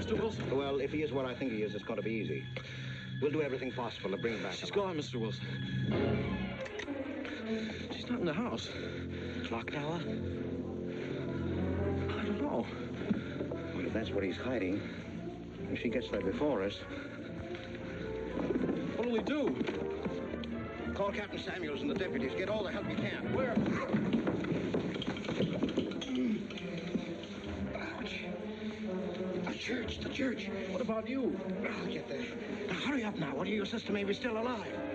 Mr. Wilson? Well, if he is what I think he is, it's going to be easy. We'll do everything possible to bring him back. She's gone, Mr. Wilson. She's not in the house. Clock tower? I don't know. Well, if that's what he's hiding, if she gets there before us... What'll we do? Call Captain Samuels and the deputies. Get all the help you can. Where? The church. What about you? I'll get there. Now, hurry up now. One of your sister may be still alive.